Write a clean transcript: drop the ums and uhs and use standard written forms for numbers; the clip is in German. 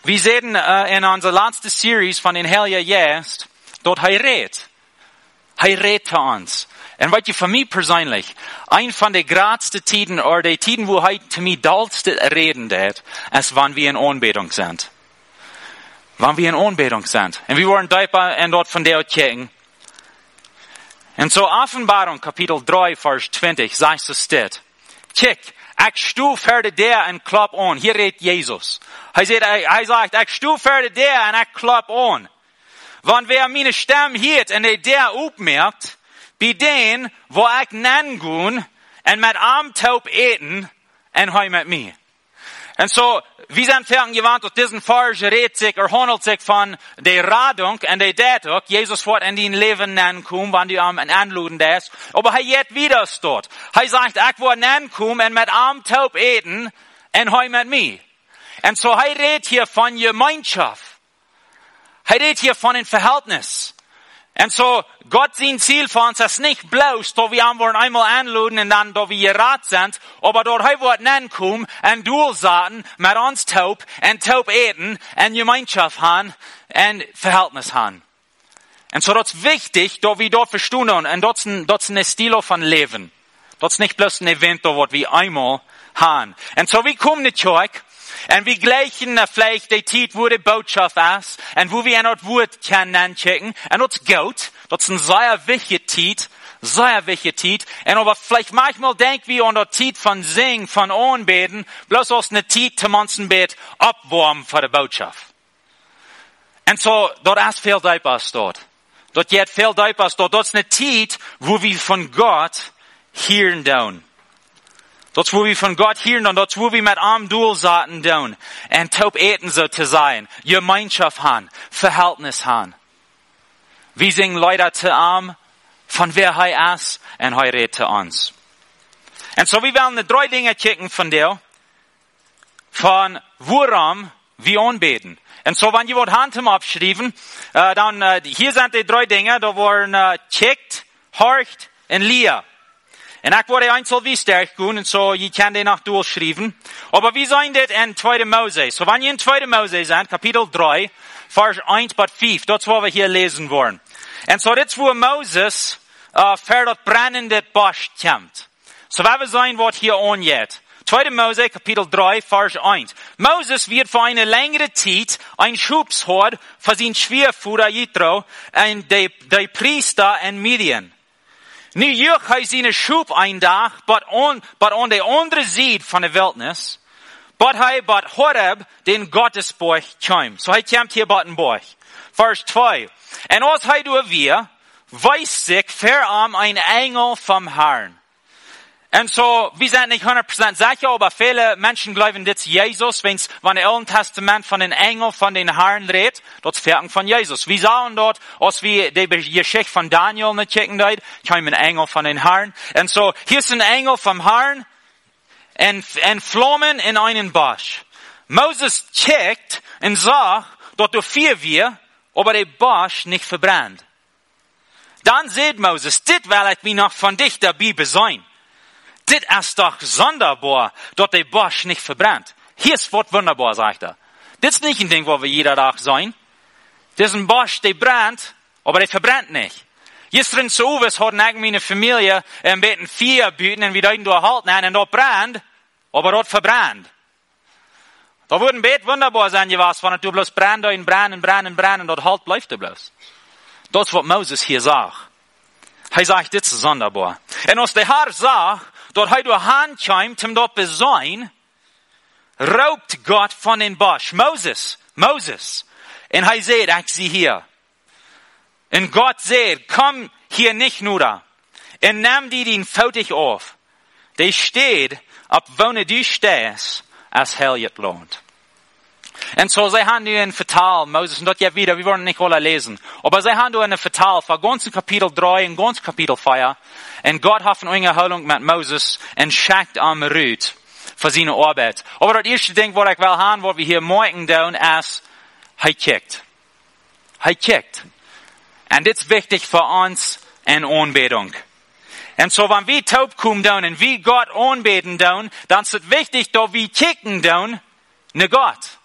wir sehen in unserer letzten Series von den Heiligen Geist, dort heirat uns. Und weißt du, für mich persönlich, ein von den größten Tiden, oder die Tiden, wo heute zu mir dollste reden wird, ist, wenn wir in Anbetung sind. Wenn wir in Anbetung sind. Und wir wollen dort von der checken. Und so Offenbarung, Kapitel 3, Vers 20, sagst du steht. Check, ich stu für der und klop an. Hier redet Jesus. Er sagt, ich stu für der und ich klop an. Wenn wer meine Stimme hört und der aufmerkt, bei denen, wo ich nennen und mit am Taub eten und heu mit mir. Und so, wir sind fertig gewandt, und diesen Vers redet sich, handelt sich von der Radung und der Datung. Jesus wird in dein Leben nennen kommen, wenn du am Anluden ist. Aber er jetzt wieder dort. Er sagt, ich will nennen kommen und mit am Taub eten und heu mit mir. Und so, er redet hier von Gemeinschaft. Er redet hier von einem Verhältnis. Und so, Gott sein Ziel für uns ist nicht bloß, dass wir einmal anladen und dann, dass wir gerat sind, aber dort er wird nennen kommen, und durchsaten, mit uns taub eten, und Gemeinschaft haben, und Verhältnis haben. Und so, das ist wichtig, dass wir dort verstehen, und das ist ein Stil von Leben. Das ist nicht bloß ein Event, das wir einmal haben. Und so, wir kommen nicht zurück, und wir gleichen vielleicht die Zeit, wo die Botschaft ist, und wo wir ein Wort können anschicken, und das ist gut, das ist eine sehr wichtige Zeit, und aber vielleicht manchmal denken wir an die Zeit von Singen, von Anbeten, bloß aus einer Zeit zum Manzenbet abwärmen für die Botschaft. Und so, dort ist viel Deipers dort. Dort geht viel Deipers dort. Dort ist eine Zeit, wo wir von Gott hören down. Dort, wo wir von Gott hören und dort, wo wir mit am Durchsaten tun. Und taub eten so zu sein. Gemeinschaft haben. Verhältnis haben. Wir singen Leute zu arm, von wer er ist, und er redet zu uns. Und so, wir werden 3 Dinge checken von dir. Von woran wir anbeten. Und so, wenn ihr wollt Hand abschreiben, dann, hier sind die 3 Dinge, da wurden, checkt, horcht und lieb. Und ich wollte einzeln wie stark gehen, und so, ihr könnt die noch durchschreiben. Aber wir sind das in 2. Mose. So, wenn ihr in 2. Mose seid, Kapitel 3, Vers 1 bis 5, das wo wir hier lesen wollen. Und so, das wo Moses, für das brennende Busch kommt. So, wir sein, was hier angeht. 2. Mose, Kapitel 3, Vers 1. Moses wird für eine längere Zeit ein Schubshort für sein Schwiegervater Jethro und die Priester in Midian. Nu juch hij zijn Schub ein dag, but on de andere Seite von der Wildnis, but hij bat Horeb den Gottesborg kwam. So hij komt hier bat een borg. Vers 2. En als hij door wir, weiß sich veram ein Engel vom Herrn. Und so, wir sind nicht 100% sicher, aber viele Menschen glauben, dass Jesus, wenn der Alten Testament von den Engeln von den Herrn redet, das Verken von Jesus. Wir sahen dort, als wir die Geschichte von Daniel nicht checken dort, kam ein Engel von den Herrn. Und so, hier ist ein Engel vom Herrn, und Flammen in einen Busch. Moses checkt und sagt, dort durch wir, aber der Busch nicht verbrennt. Dann sagt Moses, dit will ich mir noch von dich dabei sein. Dit ist doch sonderbar, dass der Busch nicht verbrennt. Hier ist was wunderbar, sagt er. Das ist nicht ein Ding, wo wir jeder Tag sein. Das ist ein Busch, der brennt, aber der verbrennt nicht. Gestern zu Uwes hatten ich meine Familie ein bisschen 4 Büten und wir dort durchhalten und dort brennt, aber dort verbrennt. Da würde ein Bett wunderbar sein, wenn du bloß brennt und brennt und dort halt bleibt er bloß. Das ist, was Moses hier sagt. Er sagt, das ist sonderbar. Und als der Herr sagt, dort er durch Hand kommt, um dort zu sein, raubt Gott von den Busch. Moses. Und er sagt, ich sehe hier. Und Gott sagt, komm hier nicht nur da. Und nimm die den Fautig auf. Der steht, ab wo du stehst, als Helliet lohnt. Und so, sie haben nur ein Vertal, Moses, und dort ja wieder, wir wollen nicht alle lesen. Aber sie haben nur ein Vertal, von ganzen Kapitel 3 und ganzen Kapitel 4. Und Gott hat eine Erholung mit Moses und schickt am Rüt für seine Arbeit. Aber das erste Ding, was ich will haben, was wir hier morgen tun, ist, er checkt. Und das ist wichtig für uns in Anbetung. Und so, wenn wir taub kommen und wir Gott anbeten, dann ist es wichtig, dass wir checken, ne Gott.